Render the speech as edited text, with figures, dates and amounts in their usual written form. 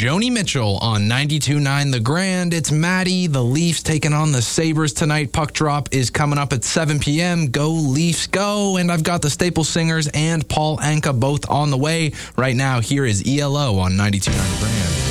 Joni Mitchell on 92.9 The Grand. It's Maddie. The Leafs taking on the Sabres tonight. Puck drop is coming up at 7 p.m. Go Leafs, go. And I've got the Staple Singers and Paul Anka both on the way. Right now, here is ELO on 92.9 The Grand.